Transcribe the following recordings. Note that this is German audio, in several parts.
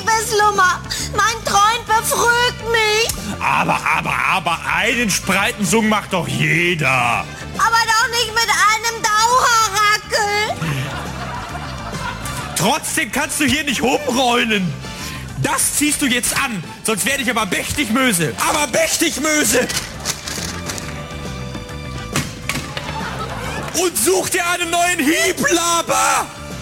Liebeslummer. Mein Freund befrügt mich. Aber einen Spreitensung macht doch jeder. Aber doch nicht mit einem Dauerrackel. Trotzdem kannst du hier nicht rumrollen. Das ziehst du jetzt an, sonst werde ich aber mächtig Möse. Aber mächtig Möse! Und such dir einen neuen Hieblaber!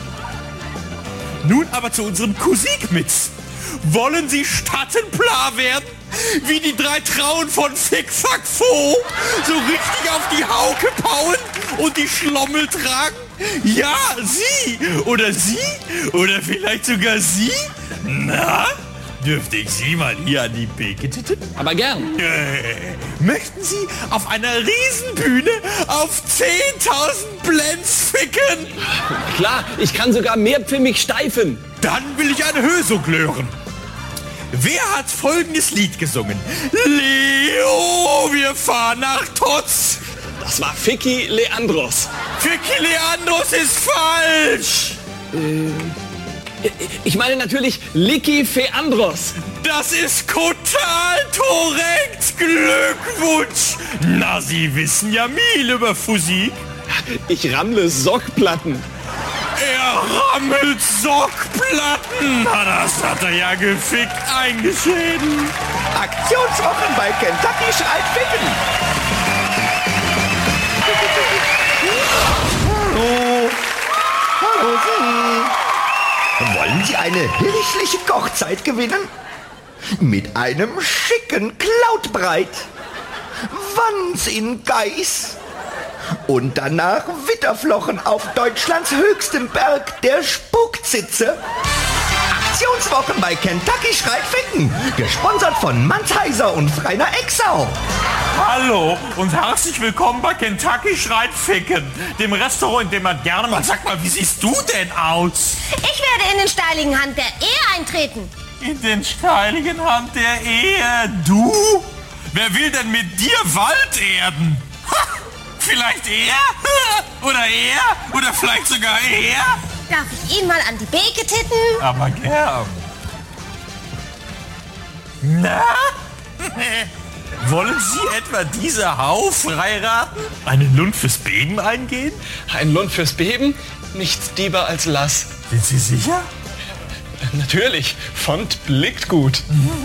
Nun aber zu unserem Kusikmitz. Wollen Sie Stattenpla werden? Wie die 3 Trauen von Fick Fuck Fo? So richtig auf die Hauke pauen und die Schlommel tragen? Ja, Sie! Oder Sie? Oder vielleicht sogar Sie? Na? Dürfte ich Sie mal hier an die Beke titten? Aber gern. Möchten Sie auf einer Riesenbühne auf 10.000 Blends ficken? Klar, ich kann sogar mehrpfimmig steifen. Dann will ich eine Hösung hören. Wer hat folgendes Lied gesungen? Leo, wir fahren nach Totz. Das war Ficky Leandros. Ficky Leandros ist falsch. Ich meine natürlich Licky Feandros. Das ist total korrekt. Glückwunsch. Na, Sie wissen ja viel über Physik. Ich rammle Sockplatten. Er rammelt Sockplatten. Na, das hat er ja gefickt eingeschäden. Aktionswochen bei Kentucky schreit Ficken. Hallo. Hallo Sie. Wollen Sie eine hirschliche Kochzeit gewinnen? Mit einem schicken Cloudbreit. Wans in Geiß. Und danach Witterflochen auf Deutschlands höchstem Berg, der Spuckzitze. Aktionswochen bei Kentucky schreit Ficken. Gesponsert von Mannsheiser und Freiner Exau. Hallo und herzlich willkommen bei Kentucky schreit Ficken, dem Restaurant, in dem man gerne mal... Sag mal, wie siehst du denn aus? Ich werde in den steiligen Hand der Ehe eintreten. In den steiligen Hand der Ehe? Du? Wer will denn mit dir Wald erden? Ha, vielleicht er? Oder er? Oder vielleicht sogar er? Darf ich ihn mal an die Beke titten? Aber gern. Na? Wollen Sie etwa diese Hauf heiraten? Einen Lund fürs Beben eingehen? Ein Lund fürs Beben? Nichts lieber als Lass. Sind Sie sicher? Natürlich, Font blickt gut.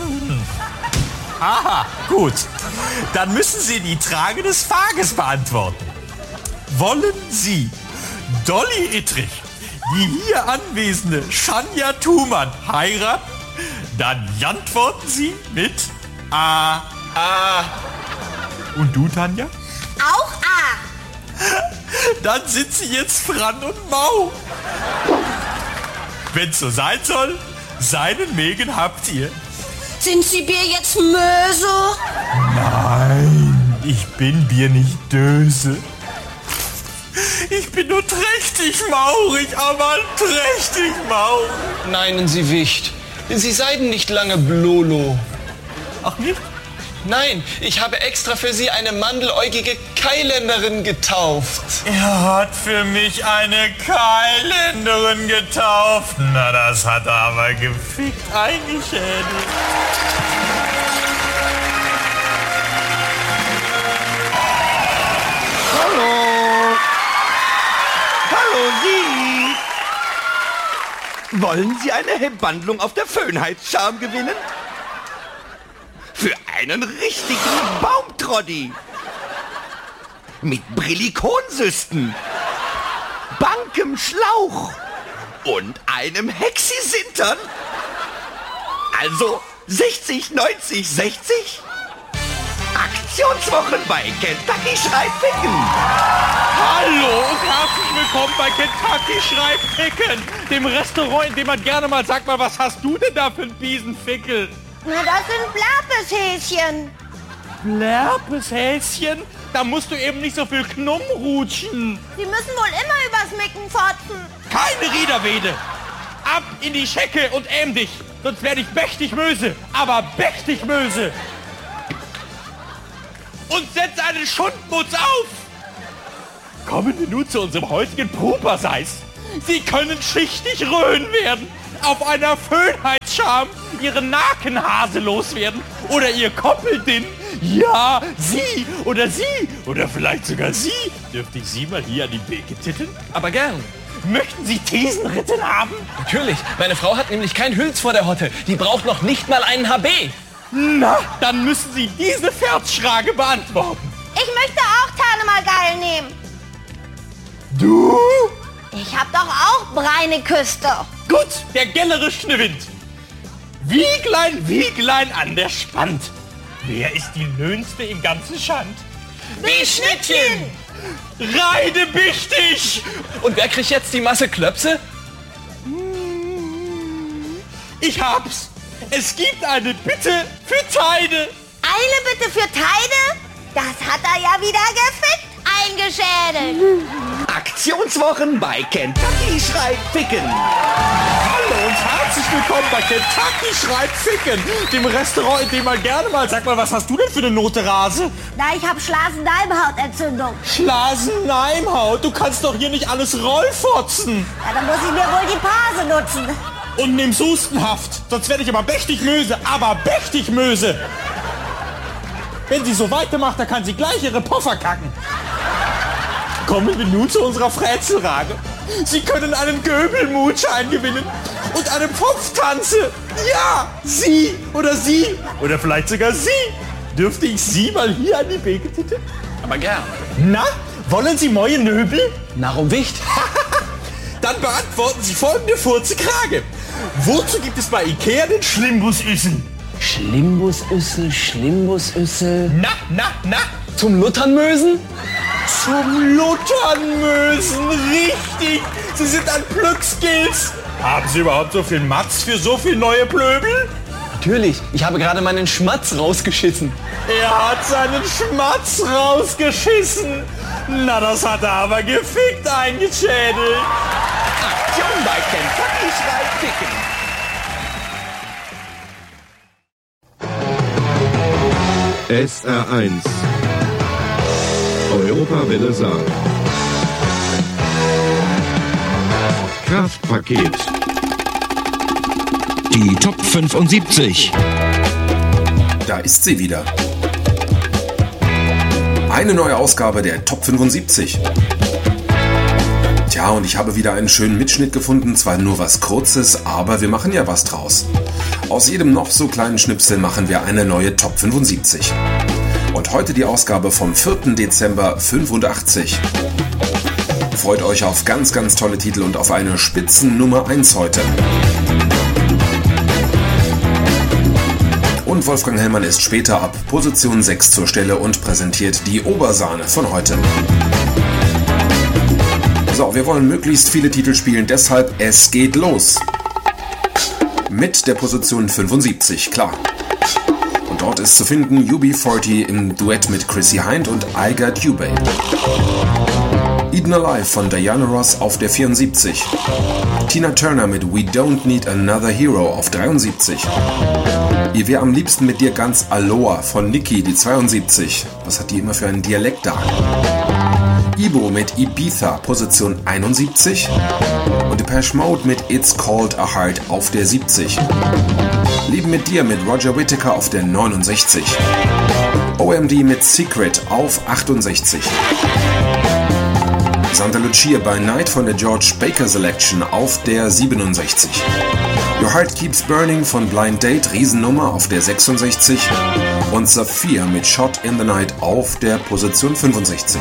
Aha, gut. Dann müssen Sie die Frage des Tages beantworten. Wollen Sie Dolly Ittrich, die hier anwesende Shania Thumann, heiraten? Dann antworten Sie mit A. Ah, Und du, Tanja? Auch A. Dann sind Sie jetzt Fran und Mau. Wenn's so sein soll, seinen Megen habt ihr. Sind Sie Bier jetzt Möse? Nein, ich bin Bier nicht Döse. Ich bin nur trächtig maurig, aber trächtig maurig. nein, Sie Wicht. Sie seiden nicht lange Blolo. Ach nicht? Nein, ich habe extra für Sie eine mandeläugige Kailänderin getauft. Er hat für mich eine Kailänderin getauft. Na, das hat er aber gefickt eingeschädelt. Hallo. Hallo Sie. Wollen Sie eine Hebandlung auf der Föhnheitsscham gewinnen? Für einen richtigen Baumtroddy. Mit Brillikonsüsten, bankem Schlauch und einem Hexisintern. Also 60, 90, 60? Aktionswochen bei Kentucky schreit Ficken. Hallo und herzlich willkommen bei Kentucky schreit Ficken, dem Restaurant, in dem man gerne mal sagt, mal, was hast du denn da für einen Biesenfickel? Na, das sind Blapeshäschen. Lärpeshäschen? Da musst du eben nicht so viel Knumm rutschen. Sie müssen wohl immer übers Micken fotzen. Keine Riederwede. Ab in die Schecke und ähm dich. Sonst werde ich mächtig Möse. Aber mächtig Möse. Und setz einen Schundmutz auf. Kommen wir nun zu unserem heutigen Puperseis. Sie können schichtig röhen werden. auf einer Schönheitsscham ihren Nakenhase loswerden oder ihr Koppeldin. Ja, sie oder vielleicht sogar sie. Dürfte ich Sie mal hier an die Beke titten? Aber gern. Möchten Sie Thesenritten haben? Natürlich. Meine Frau hat nämlich kein Hülz vor der Hotte. Die braucht noch nicht mal einen HB. Na, dann müssen Sie diese Verzschrage beantworten. Ich möchte auch Tanemalgeil nehmen. Du? Ich hab doch auch breine Küste. Gut, der gellerischne Wind. Wieglein an der Spand. Wer ist die Löhnste im ganzen Schand? Die Schnittchen. Reide bichtig! Und wer kriegt jetzt die Masse Klöpse? Ich hab's. Es gibt eine Bitte für Teide. Eine Bitte für Teide? Das hat er ja wieder gefickt eingeschädelt. Aktionswochen bei Kentucky schreit Ficken. Hallo und herzlich willkommen bei Kentucky schreit Ficken, dem Restaurant, in dem man gerne mal... Sag mal, was hast du denn für eine Note, Rase? Na, ich hab Schlasenleimhautentzündung. Schlasenleimhaut, du kannst doch hier nicht alles rollfotzen. Ja, dann muss ich mir wohl die Pase nutzen. Und nimm's Hustenhaft, sonst werde ich aber mächtig Möse, Wenn sie so weitermacht, dann kann sie gleich ihre Poffer kacken. Kommen wir nun zu unserer Frätzelrage. Sie können einen Göbelmutschein gewinnen und eine Pfropftanze. Ja, Sie oder vielleicht sogar Sie. Dürfte ich Sie mal hier an die Beke titten? Aber gern. Na, wollen Sie neue Nöbel? Narum Wicht? Dann beantworten Sie folgende Furze-Krage. Wozu gibt es bei Ikea den Schlimbusüssel? Schlimbusüssel. Na. Zum Luthernmösen? Zum Luthernmösen, richtig. Sie sind ein Glückskills. Haben Sie überhaupt so viel Matz für so viel neue Plöbel? Natürlich. Ich habe gerade meinen Schmatz rausgeschissen. Er hat seinen Schmatz rausgeschissen. Na, das hat er aber gefickt eingeschädelt. Aktion bei Kentucky schreit Ficken. SR1 Europawelle Saar Kraftpaket. Die Top 75. Da ist sie wieder. Eine neue Ausgabe der Top 75. Tja, und ich habe wieder einen schönen Mitschnitt gefunden. Zwar nur was Kurzes, aber wir machen ja was draus. Aus jedem noch so kleinen Schnipsel machen wir eine neue Top 75. Und heute die Ausgabe vom 4. Dezember 85. Freut euch auf ganz, ganz tolle Titel und auf eine Spitzen Nummer 1 heute. Und Wolfgang Hellmann ist später ab Position 6 zur Stelle und präsentiert die Obersahne von heute. So, wir wollen möglichst viele Titel spielen, deshalb es geht los. Mit der Position 75, klar. Und dort ist zu finden UB40 im Duett mit Chrissy Hind und I Got You Babe. Eaten Alive von Diana Ross auf der 74. Tina Turner mit We Don't Need Another Hero auf 73. Ihr wär am liebsten mit dir ganz Aloha von Nicki, die 72. Was hat die immer für einen Dialekt da? Ibo mit Ibiza, Position 71. Und Depeche Mode mit It's Called a Heart auf der 70. Leben mit dir mit Roger Whittaker auf der 69. OMD mit Secret auf 68. Santa Lucia by Night von der George Baker Selection auf der 67. Your Heart Keeps Burning von Blind Date, Riesennummer auf der 66. Und Saphir mit Shot in the Night auf der Position 65.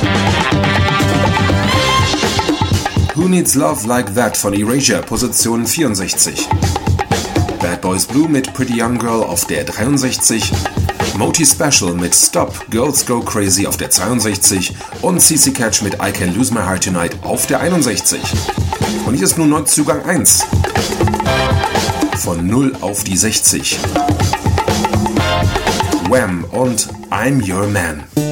Who Needs Love Like That von Erasure, Position 64. Bad Boys Blue mit Pretty Young Girl auf der 63. Moti Special mit Stop, Girls Go Crazy auf der 62 und CC Catch mit I Can Lose My Heart Tonight auf der 61. Und hier ist nun Neuzugang 1. Von 0 auf die 60. Wham und I'm Your Man.